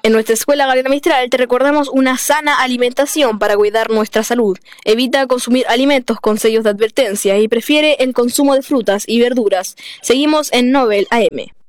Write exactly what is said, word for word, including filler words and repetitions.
En nuestra escuela Galeana Mistral te recordamos una sana alimentación para cuidar nuestra salud. Evita consumir alimentos con sellos de advertencia y prefiere el consumo de frutas y verduras. Seguimos en Nobel A M.